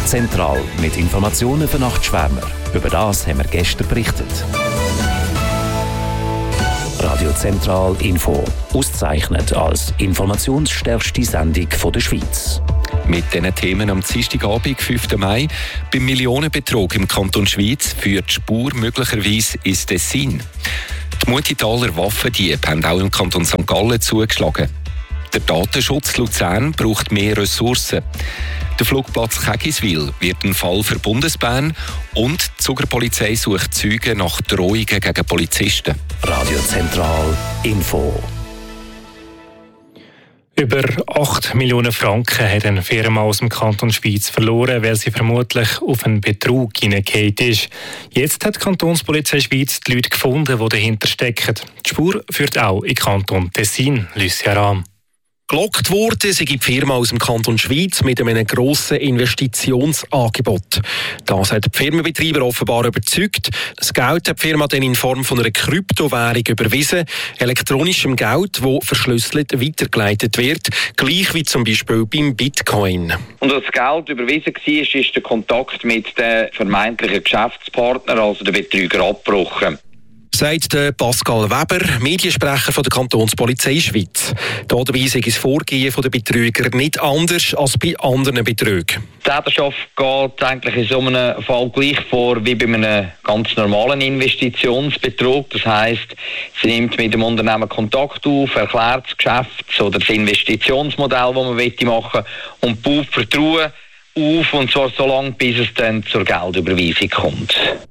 Zentral mit Informationen für Nachtschwärmer. Über das haben wir gestern berichtet. Radio Zentral Info. Ausgezeichnet als informationsstärkste Sendung der Schweiz. Mit diesen Themen am Dienstagabend, 5. Mai. Beim Millionenbetrug im Kanton Schwyz führt die Spur möglicherweise ins Tessin. Die Muentitaler Waffendiebe haben auch im Kanton St. Gallen zugeschlagen. Der Datenschutz Luzern braucht mehr Ressourcen. Der Flugplatz Kägiswil wird ein Fall für Bundesbahn und die Zugerpolizei sucht Zeugen nach Drohungen gegen Polizisten. Radio Zentral Info. Über 8 Millionen Franken hat eine Firma aus dem Kanton Schwyz verloren, weil sie vermutlich auf einen Betrug hineingefallen ist. Jetzt hat die Kantonspolizei Schwyz die Leute gefunden, die dahinter stecken. Die Spur führt auch in den Kanton Tessin, Lucia Rahm. Gelockt wurde sei die Firma aus dem Kanton Schwyz mit einem grossen Investitionsangebot. Das hat die Firmenbetreiber offenbar überzeugt. Das Geld hat die Firma dann in Form von einer Kryptowährung überwiesen, elektronischem Geld, das verschlüsselt weitergeleitet wird, gleich wie zum Beispiel beim Bitcoin. Und als das Geld überwiesen war, ist der Kontakt mit den vermeintlichen Geschäftspartnern, also den Betrüger, abgebrochen. Sagt Pascal Weber, Mediensprecher von der Kantonspolizei Schwyz. Dabei sei das Vorgehen der Betrüger nicht anders als bei anderen Betrügen. Die Täterschaft geht eigentlich in so einem Fall gleich vor wie bei einem ganz normalen Investitionsbetrug. Das heisst, sie nimmt mit dem Unternehmen Kontakt auf, erklärt das Geschäfts- oder das Investitionsmodell, das man machen will, und baut Vertrauen auf, und zwar so lange, bis es dann zur Geldüberweisung kommt.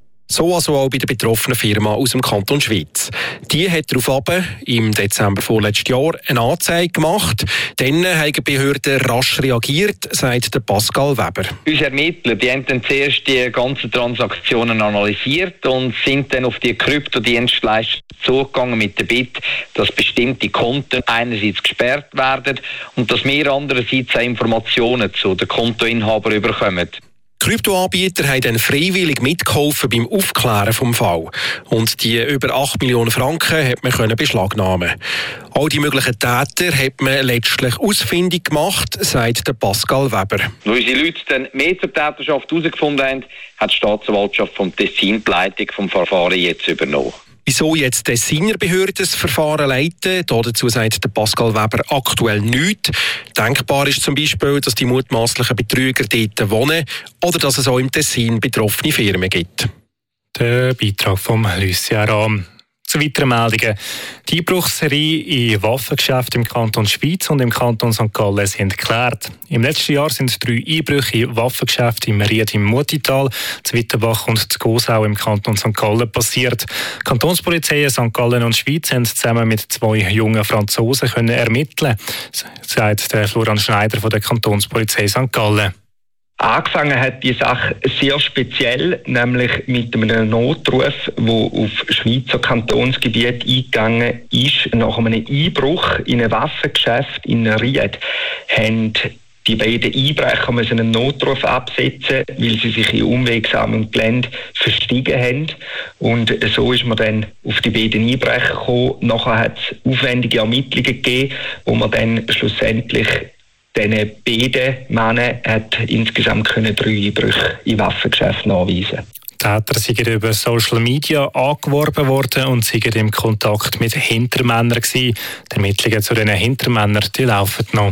So also auch bei der betroffenen Firma aus dem Kanton Schwyz. Die hat daraufhin im Dezember vorletzten Jahr eine Anzeige gemacht. Dann haben die Behörden rasch reagiert, sagt Pascal Weber. Unsere Ermittler die haben dann zuerst die ganzen Transaktionen analysiert und sind dann auf die Kryptodienstleister zugegangen mit der Bitte, dass bestimmte Konten einerseits gesperrt werden und dass wir andererseits auch Informationen zu den Kontoinhabern bekommen. Kryptoanbieter haben dann freiwillig mitgeholfen beim Aufklären des Falls. Und die über 8 Millionen Franken hat man beschlagnahmen. All die möglichen Täter hat man letztlich ausfindig gemacht, sagt Pascal Weber. Weil unsere Leute dann mehr zur Täterschaft herausgefunden haben, hat die Staatsanwaltschaft vom Tessin die Leitung des Verfahrens jetzt übernommen. Wieso jetzt Tessiner Behörden das Verfahren leiten? Dazu sagt Pascal Weber aktuell nichts. Denkbar ist zum Beispiel, dass die mutmaßlichen Betrüger dort wohnen oder dass es auch im Tessin betroffene Firmen gibt. Der Beitrag von Lucia Rahm. Zu weiteren Meldungen. Die Einbruchsserie in Waffengeschäften im Kanton Schwyz und im Kanton St. Gallen sind geklärt. Im letzten Jahr sind 3 Einbrüche in Waffengeschäfte im Ried im Muentital, Zwittenbach und zu Gosau im Kanton St. Gallen passiert. Die Kantonspolizei St. Gallen und Schwyz haben zusammen mit 2 jungen Franzosen ermitteln, sagt Florian Schneider von der Kantonspolizei St. Gallen. Angefangen hat die Sache sehr speziell, nämlich mit einem Notruf, der auf Schweizer Kantonsgebiet eingegangen ist. Nach einem Einbruch in ein Waffengeschäft in Ried haben die beiden Einbrecher müssen einen Notruf absetzen, weil sie sich in unwegsamem Gelände verstiegen haben. Und so ist man dann auf die beiden Einbrecher gekommen. Nachher hat es aufwendige Ermittlungen gegeben, wo man dann schlussendlich diesen beiden Männern hat insgesamt 3 Einbrüche in Waffengeschäften nachweisen. Die Täter sind über Social Media angeworben worden und waren im Kontakt mit Hintermännern gewesen. Die Ermittlungen zu diesen Hintermännern laufen noch.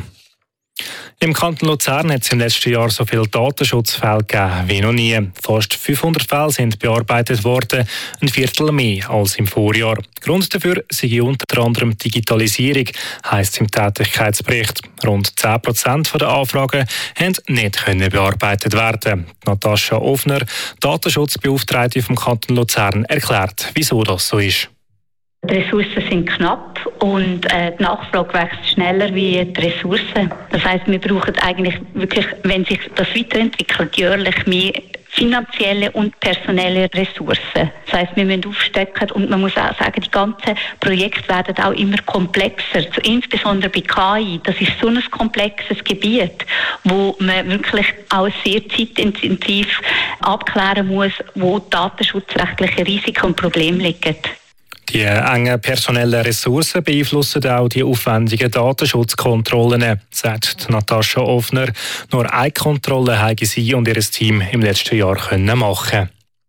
Im Kanton Luzern hat es im letzten Jahr so viele Datenschutzfälle gegeben wie noch nie. Fast 500 Fälle sind bearbeitet worden, ein Viertel mehr als im Vorjahr. Grund dafür sei unter anderem Digitalisierung, heisst es im Tätigkeitsbericht. Rund 10% der Anfragen haben nicht bearbeitet werden. Natascha Ofner, Datenschutzbeauftragte vom Kanton Luzern, erklärt, wieso das so ist. Die Ressourcen sind knapp und die Nachfrage wächst schneller wie die Ressourcen. Das heisst, wir brauchen eigentlich wirklich, wenn sich das weiterentwickelt, jährlich mehr finanzielle und personelle Ressourcen. Das heisst, wir müssen aufstecken und man muss auch sagen, die ganzen Projekte werden auch immer komplexer. Insbesondere bei KI. Das ist so ein komplexes Gebiet, wo man wirklich auch sehr zeitintensiv abklären muss, wo datenschutzrechtliche Risiken und Probleme liegen. Die engen personellen Ressourcen beeinflussen auch die aufwendigen Datenschutzkontrollen, sagt Natascha Offner. Nur eine Kontrolle haben sie und ihr Team im letzten Jahr machen können.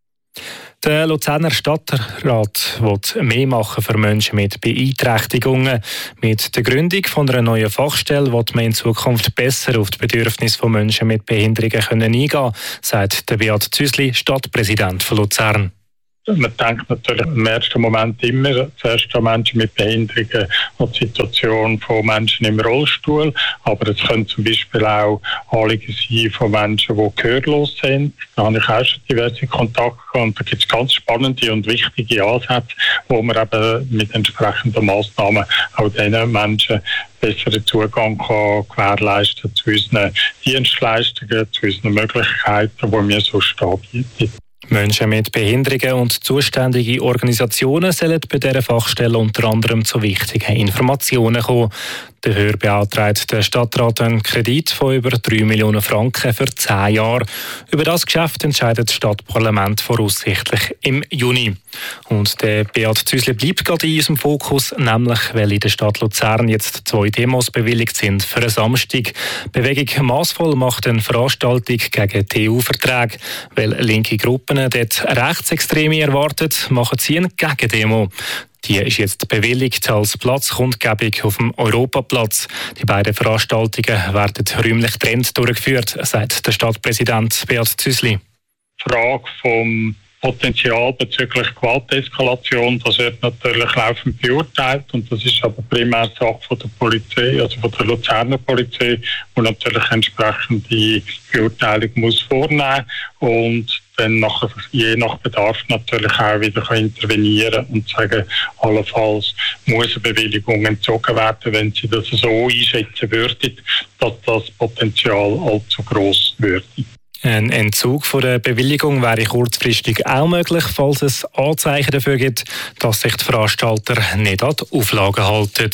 Der Luzerner Stadtrat will mehr machen für Menschen mit Beeinträchtigungen. Mit der Gründung von einer neuen Fachstelle will man in Zukunft besser auf die Bedürfnisse von Menschen mit Behinderungen eingehen können, sagt der Beat Züsli, Stadtpräsident von Luzern. Man denkt natürlich im ersten Moment immer zuerst an Menschen mit Behinderungen und die Situation von Menschen im Rollstuhl. Aber es können zum Beispiel auch Anliegen sein von Menschen, die gehörlos sind. Da habe ich auch schon diverse Kontakte gehabt. Und da gibt es ganz spannende und wichtige Ansätze, wo man eben mit entsprechenden Massnahmen auch diesen Menschen besseren Zugang kann gewährleisten zu unseren Dienstleistungen, zu unseren Möglichkeiten, die wir sonst anbieten. Menschen mit Behinderungen und zuständige Organisationen sollen bei dieser Fachstelle unter anderem zu wichtigen Informationen kommen. Dafür beantragt der Stadtrat einen Kredit von über 3 Millionen Franken für 10 Jahre. Über das Geschäft entscheidet das Stadtparlament voraussichtlich im Juni. Und der Beat Züsli bleibt gerade in unserem Fokus, nämlich weil in der Stadt Luzern jetzt 2 Demos bewilligt sind für einen Samstag. Bewegung Massvoll macht eine Veranstaltung gegen TU-Verträge. Weil linke Gruppen dort Rechtsextreme erwartet, machen sie eine Gegendemo. Die ist jetzt bewilligt als Platzkundgebung auf dem Europaplatz. Die beiden Veranstaltungen werden räumlich getrennt durchgeführt, sagt der Stadtpräsident Beat Züsli. Die Frage vom Potenzial bezüglich Gewalteskalation, das wird natürlich laufend beurteilt und das ist aber primär Sache von der Polizei, also von der Luzerner Polizei, die natürlich entsprechend die Beurteilung muss vornehmen und dann nachher, je nach Bedarf natürlich auch wieder intervenieren und sagen, allenfalls muss eine Bewilligung entzogen werden, wenn sie das so einschätzen würden, dass das Potenzial allzu gross würde. Ein Entzug von der Bewilligung wäre kurzfristig auch möglich, falls es Anzeichen dafür gibt, dass sich die Veranstalter nicht an die Auflagen halten.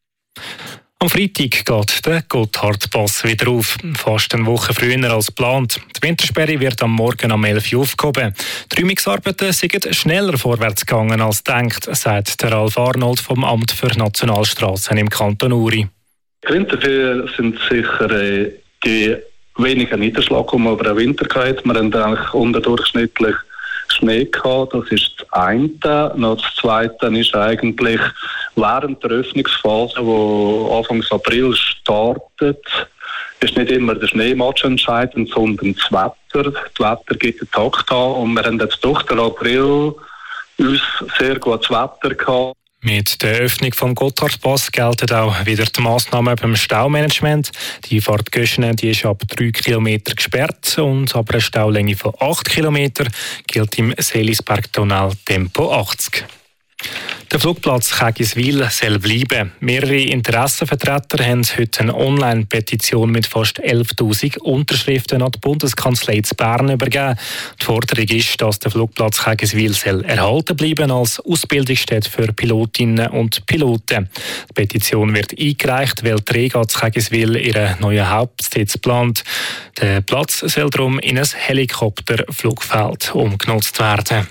Am Freitag geht der Gotthardpass wieder auf, fast eine Woche früher als geplant. Die Wintersperre wird am Morgen um 11 Uhr aufgehoben. Die Räumungsarbeiten sind schneller vorwärts gegangen als gedacht, sagt der Ralf Arnold vom Amt für Nationalstraßen im Kanton Uri. Gründe dafür sind sicher die weniger Niederschlag, die wir über den Winter gehabt. Wir haben eigentlich unterdurchschnittlich Schnee gehabt. Das ist das eine. Noch das zweite ist eigentlich während der Öffnungsphase, die Anfang April startet, ist nicht immer der Schneematsch entscheidend, sondern das Wetter. Das Wetter gibt den Takt an und wir haben jetzt durch den April uns sehr gutes Wetter gehabt. Mit der Öffnung vom Gotthardpass gelten auch wieder die Massnahmen beim Staumanagement. Die Fahrt Göschenen, die ist ab 3 km gesperrt und ab einer Staulänge von 8 km gilt im Seelisberg-Tunnel Tempo 80. Der Flugplatz Kägiswil soll bleiben. Mehrere Interessenvertreter haben heute eine Online-Petition mit fast 11'000 Unterschriften an die Bundeskanzlei zu Bern übergeben. Die Forderung ist, dass der Flugplatz Kägiswil erhalten bleiben als Ausbildungsstätte für Pilotinnen und Piloten. Die Petition wird eingereicht, weil die Rega zu Kägiswil ihren neuen Hauptsitz plant. Der Platz soll darum in ein Helikopterflugfeld umgenutzt werden.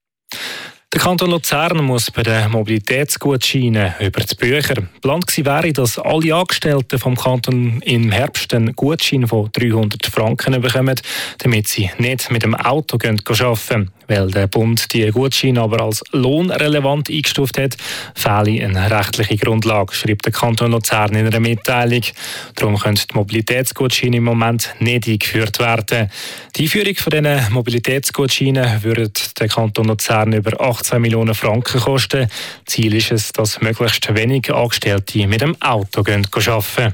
Der Kanton Luzern muss bei den Mobilitätsgutscheinen über die Bücher. Geplant wäre, dass alle Angestellten vom Kanton im Herbst einen Gutschein von 300 Franken bekommen, damit sie nicht mit dem Auto arbeiten können. Weil der Bund die Gutscheine aber als lohnrelevant eingestuft hat, fehle eine rechtliche Grundlage, schreibt der Kanton Luzern in einer Mitteilung. Darum können die Mobilitätsgutscheine im Moment nicht eingeführt werden. Die Einführung von diesen Mobilitätsgutscheinen würde den Kanton Luzern über 18 Millionen Franken kosten. Ziel ist es, dass möglichst wenig Angestellte mit dem Auto arbeiten können.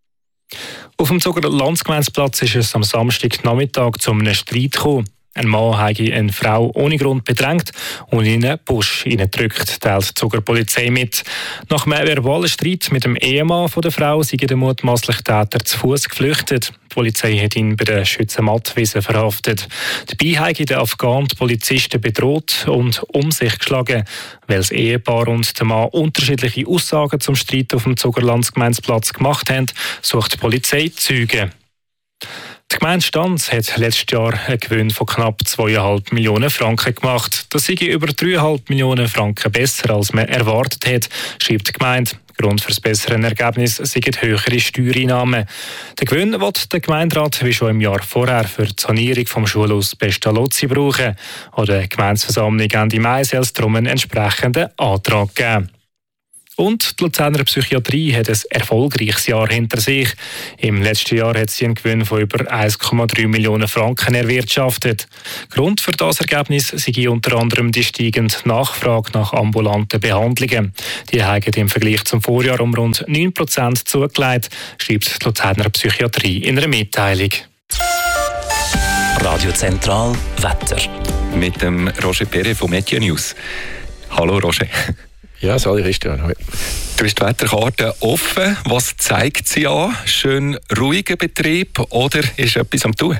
Auf dem Zuger Landsgemeinsplatz ist es am Samstagnachmittag zu einem Streit gekommen. Ein Mann habe eine Frau ohne Grund bedrängt und in einen Busch hineingedrückt, teilt die Zuger Polizei mit. Nach einem verbalen Streit mit dem Ehemann der Frau sei der mutmaßliche Täter zu Fuß geflüchtet. Die Polizei hat ihn bei der Schützenmattwiese verhaftet. Dabei habe der Afghan die Polizisten bedroht und um sich geschlagen. Weil das Ehepaar und der Mann unterschiedliche Aussagen zum Streit auf dem Zuger Landsgemeinsplatz gemacht haben, sucht die Polizei Zeugen. Die Gemeinde Stanz hat letztes Jahr einen Gewinn von knapp 2,5 Millionen Franken gemacht. Das sei über 3,5 Millionen Franken besser, als man erwartet hat, schreibt die Gemeinde. Grund für das bessere Ergebnis sind höhere Steuereinnahmen. Den Gewinn will der Gemeinderat wie schon im Jahr vorher für die Sanierung vom Schulhaus Pestalozzi brauchen. Oder die Gemeindeversammlung Ende Mai soll es darum einen entsprechenden Antrag geben. Und die Luzerner Psychiatrie hat ein erfolgreiches Jahr hinter sich. Im letzten Jahr hat sie einen Gewinn von über 1,3 Millionen Franken erwirtschaftet. Grund für das Ergebnis sei unter anderem die steigende Nachfrage nach ambulanten Behandlungen. Die haben im Vergleich zum Vorjahr um rund 9% zugelegt, schreibt die Luzerner Psychiatrie in einer Mitteilung. Radio Zentral Wetter. Mit dem Roger Perret von Media News. Hallo Roger. Ja, Sali Christian. Du hast die Wetterkarte offen. Was zeigt sie an? Schön ruhiger Betrieb oder ist etwas am Tun?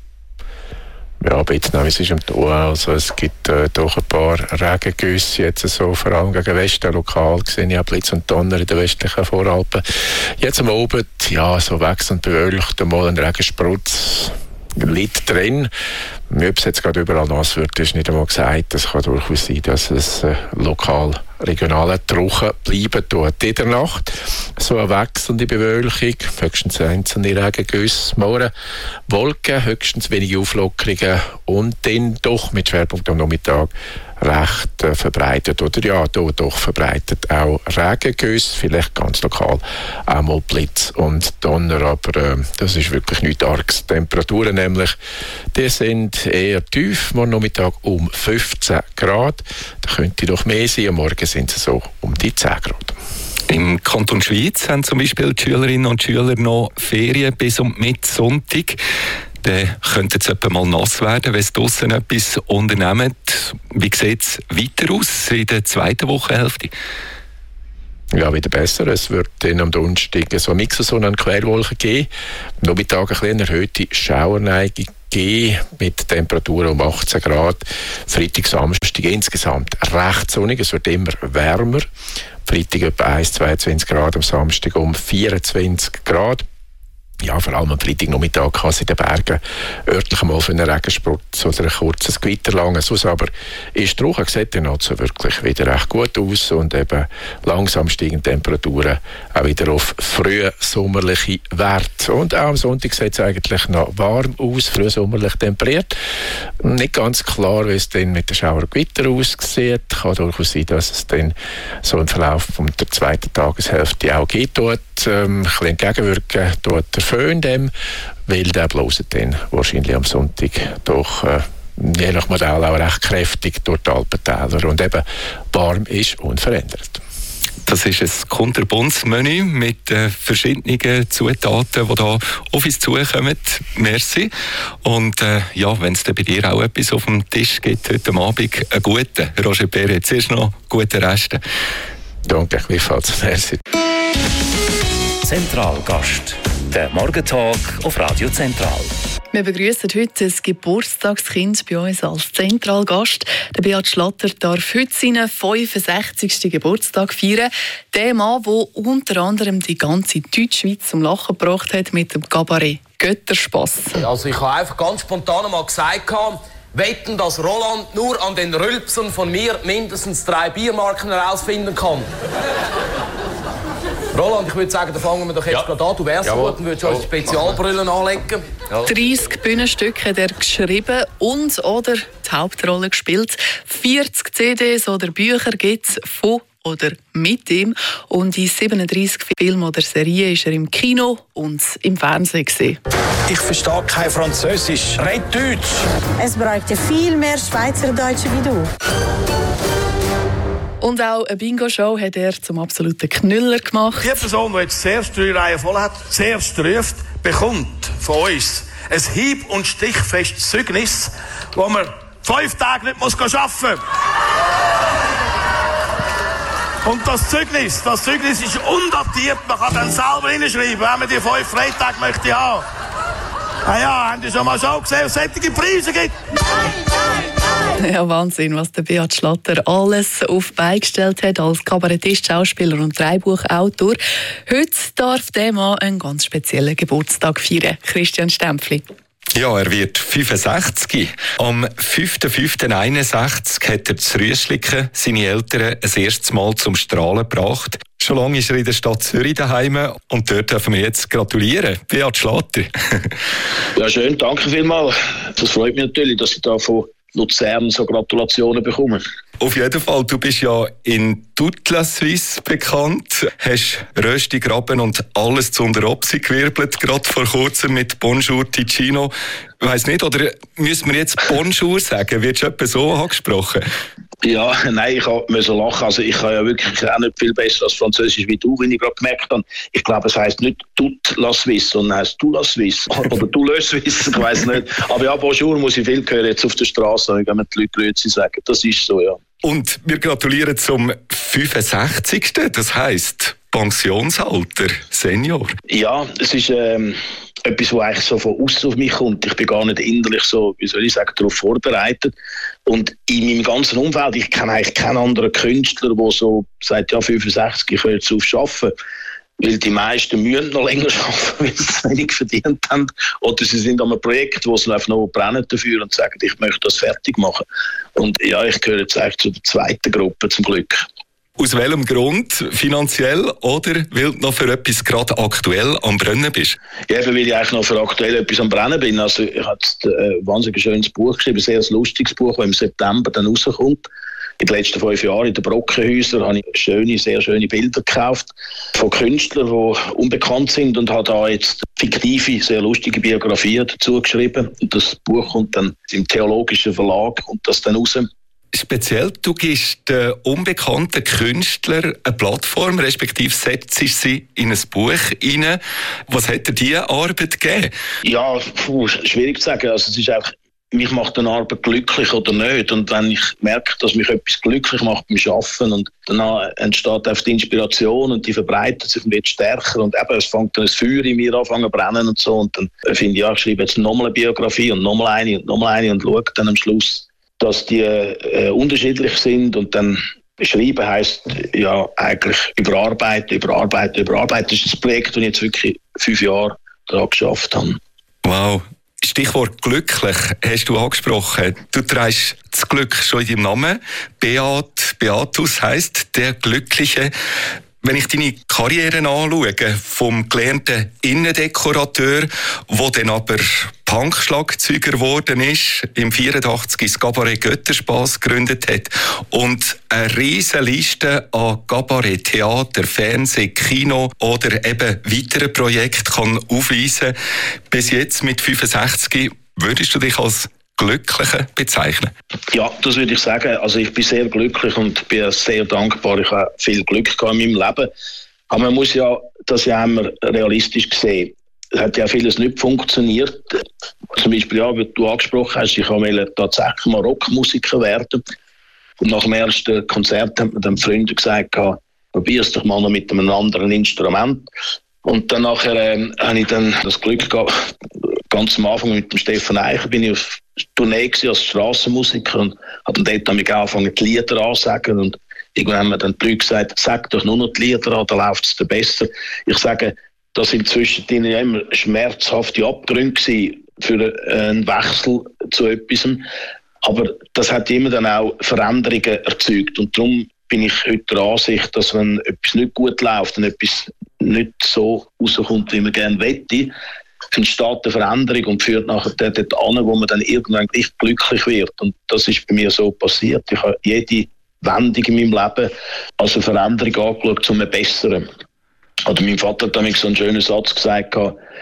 Ja, ein bisschen es ist am Tun. Also es gibt doch ein paar Regengüsse, jetzt so, vor allem gegen Westen lokal gesehen. Ich habe Blitz und Donner in den westlichen Voralpen. Jetzt am Abend, ja, so wechselnd bewölkt, mal ein Regensprutz liegt drin. Ob es jetzt gerade überall nass wird, ist nicht einmal gesagt. Es kann durchaus sein, dass es lokal regionale Trocken bleiben tut. In der Nacht so eine wechselnde Bewölkung, höchstens einzelne Regengüsse, morgen Wolken, höchstens wenige Auflockerungen und dann doch mit Schwerpunkt am Nachmittag recht verbreitet oder ja, doch verbreitet auch Regengüsse, vielleicht ganz lokal auch mal Blitz und Donner, aber das ist wirklich nichts Arges. Die Temperaturen nämlich, die sind eher tief, morgen Nachmittag um 15 Grad, da könnte doch mehr sein, am Morgen sind sie so um die 10 Grad. Im Kanton Schwyz haben zum Beispiel die Schülerinnen und Schüler noch Ferien bis um Sonntag. Dann könnte es etwa mal nass werden, wenn sie draussen etwas unternehmen. Wie sieht es weiter aus in der zweiten Wochenhälfte? Ja, wieder besser. Es wird dann am Donnerstag so eine Mixersonne an Quellwolken geben. Am Nachmittag eine kleine erhöhte Schauerneigung geben mit Temperaturen um 18 Grad. Freitag, Samstag insgesamt recht sonnig. Es wird immer wärmer. Freitag etwa 1-22 Grad, am Samstag um 24 Grad. Ja, vor allem am Freitagnachmittag kann es in den Bergen örtlich mal für einen Regensprutz oder ein kurzes Gewitter langen. Sonst aber ist trocken, sieht dann also wirklich wieder recht gut aus und eben langsam steigende Temperaturen auch wieder auf frühsommerliche Werte. Und auch am Sonntag sieht es eigentlich noch warm aus, frühsommerlich temperiert. Nicht ganz klar, wie es dann mit den Schauer und Gewitter aussieht. Kann durchaus sein, dass es dann so im Verlauf der zweiten Tageshälfte auch geht. Ein bisschen entgegenwirken tut der Föhn dem, weil der bloß dann wahrscheinlich am Sonntag doch je nach Modell auch recht kräftig durch die Alpentäler und eben warm ist unverändert. Das ist ein Kunterbundsmenü mit verschiedenen Zutaten, die hier auf uns zukommen. Merci. Und ja, wenn es bei dir auch etwas auf dem Tisch gibt heute Abend, einen guten, Roger Perret. Zuerst noch gute Reste. Danke, gleichfalls. Merci. Zentralgast. Der Morgentag auf Radio Zentral. Wir begrüßen heute ein Geburtstagskind bei uns als Zentralgast. Der Beat Schlatter darf heute seinen 65. Geburtstag feiern. Der Mann, der unter anderem die ganze Deutschschweiz zum Lachen gebracht hat mit dem Kabarett Götterspass. Also ich habe einfach ganz spontan mal gesagt, wetten, dass Roland nur an den Rülpsen von mir mindestens 3 Biermarken herausfinden kann. Roland, ich würde sagen, da fangen wir doch jetzt gerade an. Du wärst gut und würdest uns Spezialbrillen anlegen. Ja. 30 Bühnenstücke hat er geschrieben und oder die Hauptrolle gespielt. 40 CDs oder Bücher gibt es von oder mit ihm. Und in 37 Filmen oder Serien ist er im Kino und im Fernsehen gesehen. Ich verstehe kein Französisch. Red Deutsch. Es bräuchte viel mehr Schweizerdeutsche wie du. Und auch eine Bingo-Show hat er zum absoluten Knüller gemacht. Die Person, die jetzt zuerst 3 Reihen voll hat, zuerst ruft, bekommt von uns ein hieb- und stichfestes Zeugnis, wo man 5 Tage nicht arbeiten muss. Und das Zeugnis ist undatiert. Man kann dann selber hinschreiben, wenn man die 5 Freitage möchte haben. Ah ja, haben Sie schon mal so gesehen, was es solche Preise gibt? Ja, Wahnsinn, was der Beat Schlatter alles auf die Beine gestellt hat als Kabarettist, Schauspieler und Drehbuchautor. Heute darf der Mann einen ganz speziellen Geburtstag feiern. Christian Stempfli. Ja, er wird 65. Am 5.5.61 hat er zu Rüschliken seine Eltern ein erstes Mal zum Strahlen gebracht. Schon lange ist er in der Stadt Zürich daheim und dort dürfen wir jetzt gratulieren. Beat Schlatter. Ja, schön, danke vielmals. Das freut mich natürlich, dass ich da von Luzern so Gratulationen bekomme. Auf jeden Fall, du bist ja in toute la Suisse bekannt, hast Rösti, Graben und alles zu unter Opsi gewirbelt, gerade vor kurzem mit Bonjour Ticino. Ich weiss nicht, oder müssen wir jetzt Bonjour sagen? Wird schon etwa so angesprochen? Ja, nein, ich musste lachen. Also ich kann ja wirklich auch nicht viel besser als Französisch wie du, wie ich gerade gemerkt habe. Ich glaube, es heisst nicht toute la Suisse, sondern heisst tout la Suisse. Oder tout le Suisse, ich weiss nicht. Aber ja, Bonjour muss ich viel hören jetzt auf der Straße, wenn die Leute Grüezi sagen. Das ist so, ja. Und wir gratulieren zum 65. Das heisst Pensionsalter, Senior. Ja, es ist etwas, was eigentlich so von außen auf mich kommt. Ich bin gar nicht innerlich so, wie soll ich sagen, darauf vorbereitet. Und in meinem ganzen Umfeld, ich kenne eigentlich keinen anderen Künstler, der so sagt, ja, 65, ich höre jetzt auf arbeiten. Weil die meisten müssen noch länger arbeiten, weil sie zu wenig verdient haben. Oder sie sind an einem Projekt, wo sie einfach noch brennen dafür und sagen, ich möchte das fertig machen. Und ja, ich gehöre jetzt eigentlich zu der zweiten Gruppe, zum Glück. Aus welchem Grund? Finanziell oder weil du noch für etwas gerade aktuell am Brennen bist? Ja, weil ich eigentlich noch für aktuell etwas am Brennen bin. Also ich habe ein wahnsinnig schönes Buch geschrieben, ein sehr lustiges Buch, das im September dann rauskommt. In den letzten 5 Jahren in den Brockenhäusern habe ich sehr schöne Bilder gekauft von Künstlern, die unbekannt sind, und habe da jetzt fiktive, sehr lustige Biografien dazu geschrieben. Und das Buch kommt dann im Theologischen Verlag und das dann raus. Speziell, du gibst den unbekannten Künstlern eine Plattform, respektive setzt sie in ein Buch rein. Was hat dir diese Arbeit gegeben? Ja, schwierig zu sagen. Also es ist einfach, mich macht eine Arbeit glücklich oder nicht. Und wenn ich merke, dass mich etwas glücklich macht beim Arbeiten, und danach entsteht einfach die Inspiration und die verbreitet sich und wird stärker. Und eben, es fängt dann ein Feuer in mir an zu brennen und so. Und dann finde ich, ja, ich schreibe jetzt nochmal eine Biografie und nochmal eine und nochmal eine und schaue dann am Schluss, dass die unterschiedlich sind. Und dann schreiben heisst ja eigentlich überarbeiten. Das ist ein Projekt, das ich jetzt wirklich 5 Jahre daran geschafft habe. Wow. Stichwort glücklich hast du angesprochen. Du trägst das Glück schon in deinem Namen. Beatus heisst der Glückliche. Wenn ich deine Karriere anschaue, vom gelernten Innendekorateur, der dann aber Punk-Schlagzeuger geworden ist, im 84 das Cabaret Götterspass gegründet hat und eine riesige Liste an Cabaret, Theater, Fernsehen, Kino oder eben weitere Projekte kann aufweisen. Bis jetzt mit 65 würdest du dich als Glückliche bezeichnen? Ja, das würde ich sagen. Also ich bin sehr glücklich und bin sehr dankbar. Ich habe viel Glück gehabt in meinem Leben. Aber man muss ja das ja immer realistisch sehen. Es hat ja vieles nicht funktioniert. Zum Beispiel, ja, wie du angesprochen hast, ich wollte tatsächlich mal Rockmusiker werden. Und nach dem ersten Konzert haben mir dann Freunde gesagt, probier es doch mal noch mit einem anderen Instrument. Und dann nachher habe ich dann das Glück gehabt, ganz am Anfang mit dem Stefan Eicher bin ich auf Tournee als Strassenmusiker und habe dann dort angefangen, die Lieder anzusagen. Und irgendwann haben mir dann die Leute gesagt, sag doch nur noch die Lieder an, dann läuft es dir besser. Ich sage, das sind zwischendrin ja immer schmerzhafte Abgründe gewesen für einen Wechsel zu etwas. Aber das hat immer dann auch Veränderungen erzeugt. Und darum bin ich heute der Ansicht, dass wenn etwas nicht gut läuft und etwas nicht so rauskommt, wie man gerne möchte, entsteht eine Veränderung und führt nachher dort an, wo man dann irgendwann echt glücklich wird. Und das ist bei mir so passiert. Ich habe jede Wendung in meinem Leben als eine Veränderung angeschaut, zu einem Besseren. Oder mein Vater hat damals so einen schönen Satz gesagt,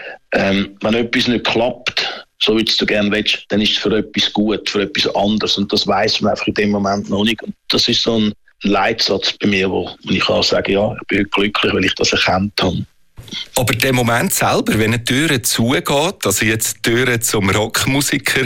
wenn etwas nicht klappt, so wie du gerne willst, dann ist es für etwas gut, für etwas anderes. Und das weiss man einfach in dem Moment noch nicht. Und das ist so ein Leitsatz bei mir, wo ich kann sagen, ja, ich bin heute glücklich, weil ich das erkannt habe. Aber der Moment selber, wenn eine Tür zugeht, also jetzt die Tür zum Rockmusiker,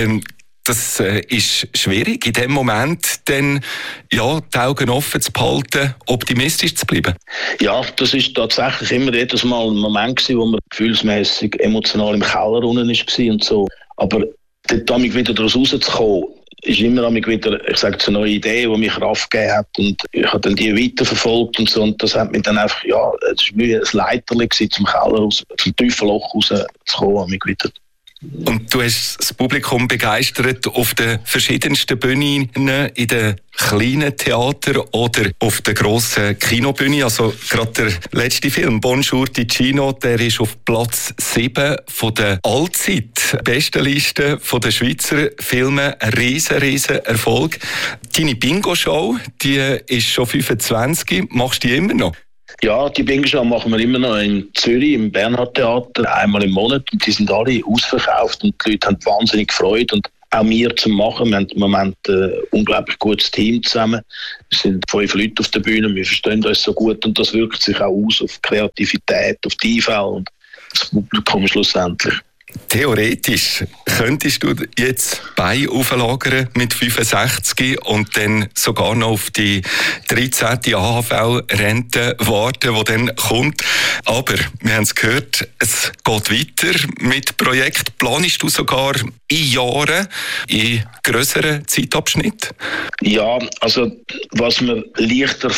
das ist schwierig, in dem Moment dann ja, die Augen offen zu behalten, optimistisch zu bleiben. Ja, das ist tatsächlich immer jedes Mal ein Moment gewesen, wo man gefühlsmässig emotional im Keller unten war und so. Aber dort wieder daraus rauszukommen, ist immer wieder, ich sage, eine neue Idee, die mich Kraft gegeben hat, und ich habe dann die weiterverfolgt und so, und das hat mich dann einfach, ja, es war wie ein Leiterli zum Keller raus, zum tiefen Loch rauszukommen, mich wieder. Und du hast das Publikum begeistert auf den verschiedensten Bühnen, in den kleinen Theater oder auf der grossen Kinobühne. Also gerade der letzte Film, Bonjour Ticino, der ist auf Platz 7 von der Allzeit-Bestenliste der Schweizer Filme. Ein riesen Erfolg. Deine Bingo-Show, die ist schon 25. Machst du die immer noch? Ja, die Bingo-Show machen wir immer noch in Zürich, im Bernhard-Theater, einmal im Monat. Und die sind alle ausverkauft und die Leute haben wahnsinnig Freude. Und auch wir zum Machen. Wir haben im Moment ein unglaublich gutes Team zusammen. Es sind 5 Leute auf der Bühne, wir verstehen uns so gut und das wirkt sich auch aus auf Kreativität, auf die IV und das Publikum schlussendlich. Theoretisch könntest du jetzt Beine auflagern mit 65 und dann sogar noch auf die 13. AHV-Rente warten, die dann kommt. Aber wir haben es gehört, es geht weiter mit Projekten. Planst du sogar in Jahren, in grösseren Zeitabschnitten? Ja, also was mir viel leichter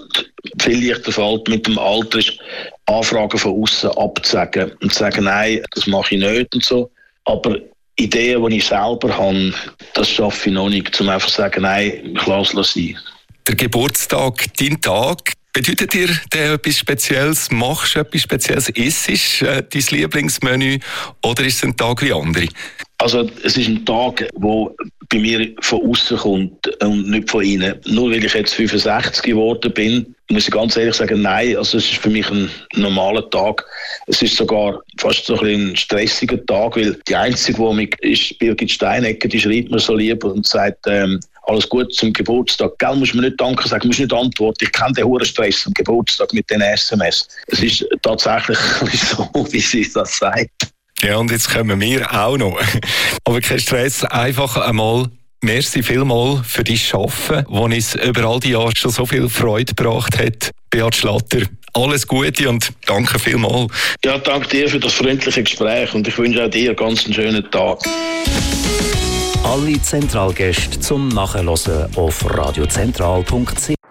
fällt mit dem Alter ist, Anfragen von außen abzusagen und zu sagen, nein, das mache ich nicht und so. Aber Ideen, die ich selber habe, das schaffe ich noch nicht, um einfach zu sagen, nein, ich lasse es sein. Der Geburtstag, dein Tag, bedeutet dir der etwas Spezielles? Machst du etwas Spezielles? Ist es dein Lieblingsmenü oder ist es ein Tag wie andere? Also es ist ein Tag, der bei mir von außen kommt und nicht von innen. Nur weil ich jetzt 65 geworden bin, muss ich ganz ehrlich sagen, nein, also es ist für mich ein normaler Tag. Es ist sogar fast so ein stressiger Tag, weil die Einzige, die mich ist, Birgit Steinegger, die schreibt mir so lieb und sagt, alles Gute zum Geburtstag. Gell, musst du mir nicht danken sagen, musst nicht antworten. Ich kenne den hohen Stress am Geburtstag mit den SMS. Es ist tatsächlich so, wie sie das sagt. Ja, und jetzt kommen wir auch noch. Aber kein Stress, einfach einmal merci vielmal für dein Arbeiten, das uns über all die Jahre schon so viel Freude gebracht hat. Beat Schlatter, alles Gute und danke vielmal. Ja, danke dir für das freundliche Gespräch und ich wünsche auch dir einen ganz schönen Tag. Alle Zentralgäste zum Nachhören auf radiozentral.ch.